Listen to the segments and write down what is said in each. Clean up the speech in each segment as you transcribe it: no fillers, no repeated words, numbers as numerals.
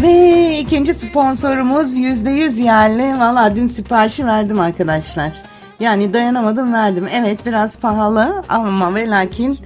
Ve ikinci sponsorumuz %100 yerli. Valla dün siparişi verdim arkadaşlar. Yani dayanamadım, verdim. Evet, biraz pahalı ama ve lakin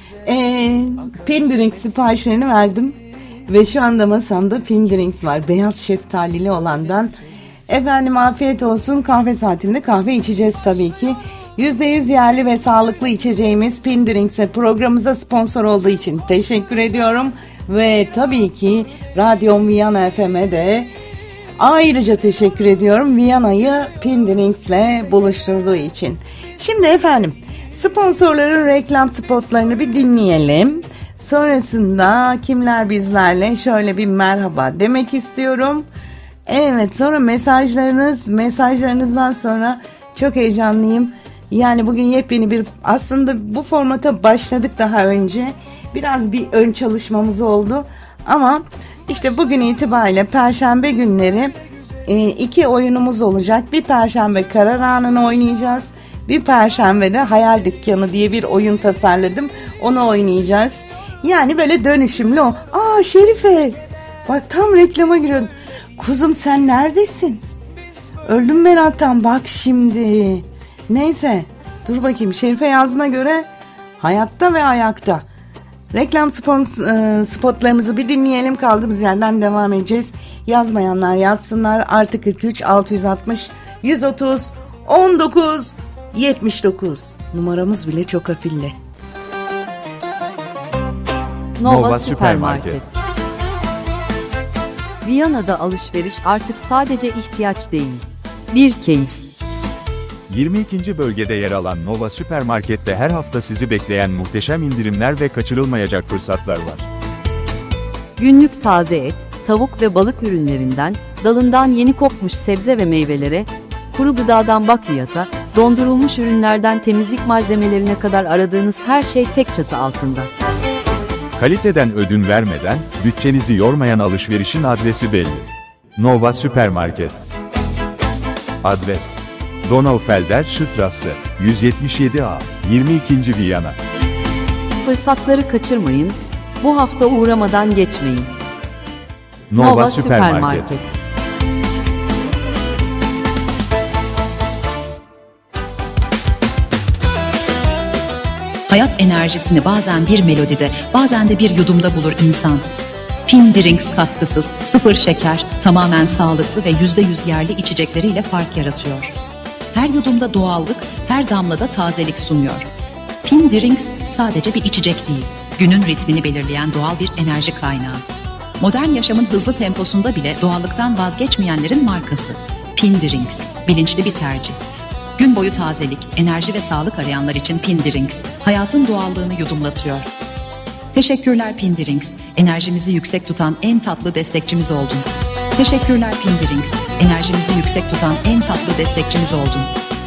Pin Drinks siparişlerini verdim. Ve şu anda masamda Pin Drinks var. Beyaz şeftalili olandan. Efendim afiyet olsun. Kahve saatinde kahve içeceğiz tabii ki. %100 yerli ve sağlıklı içeceğimiz Pin Drinks'e programımıza sponsor olduğu için teşekkür ediyorum. Ve tabii ki Radyo Viyana FM'e de ayrıca teşekkür ediyorum. Viyana'yı Pin Drinks'le buluşturduğu için. Şimdi efendim sponsorların reklam spotlarını bir dinleyelim. Sonrasında kimler bizlerle şöyle bir merhaba demek istiyorum. Evet, sonra mesajlarınızdan sonra çok heyecanlıyım. Yani bugün yepyeni bir, aslında bu formata başladık daha önce. Biraz bir ön çalışmamız oldu. Ama işte bugün itibariyle Perşembe günleri 2 oyunumuz olacak. Bir Perşembe Karar Anı'nı oynayacağız. Bir Perşembe de Hayal Dükkanı diye bir oyun tasarladım. Onu oynayacağız. Yani böyle dönüşümlü o. Aa Şerife, bak tam reklama giriyordum. Kuzum sen neredesin? Öldüm meraktan bak şimdi. Neyse dur bakayım, Şerife yazdığına göre hayatta ve ayakta. Reklam spotlarımızı bir dinleyelim, kaldığımız yerden devam edeceğiz. Yazmayanlar yazsınlar. Artı 43 660 130 19 79 numaramız bile çok afilli. Nova Süpermarket. Viyana'da alışveriş artık sadece ihtiyaç değil, bir keyif. 22. bölgede yer alan Nova Süpermarket'te her hafta sizi bekleyen muhteşem indirimler ve kaçırılmayacak fırsatlar var. Günlük taze et, tavuk ve balık ürünlerinden, dalından yeni kopmuş sebze ve meyvelere, kuru gıdadan bakliyata, dondurulmuş ürünlerden temizlik malzemelerine kadar aradığınız her şey tek çatı altında. Kaliteden ödün vermeden, bütçenizi yormayan alışverişin adresi belli. Nova Süpermarket. Adres: Donaufelder Straße 177A, 22. Viyana. Fırsatları kaçırmayın, bu hafta uğramadan geçmeyin. Nova Süpermarket. Hayat enerjisini bazen bir melodide, bazen de bir yudumda bulur insan. Pin Drinks katkısız, sıfır şeker, tamamen sağlıklı ve %100 yerli içecekleriyle fark yaratıyor. Her yudumda doğallık, her damlada tazelik sunuyor. Pin Drinks sadece bir içecek değil, günün ritmini belirleyen doğal bir enerji kaynağı. Modern yaşamın hızlı temposunda bile doğallıktan vazgeçmeyenlerin markası. Pin Drinks, bilinçli bir tercih. Gün boyu tazelik, enerji ve sağlık arayanlar için Pin Drinks, hayatın doğallığını yudumlatıyor. Teşekkürler Pin Drinks, enerjimizi yüksek tutan en tatlı destekçimiz oldun. Teşekkürler Pin Drinks, enerjimizi yüksek tutan en tatlı destekçimiz oldun.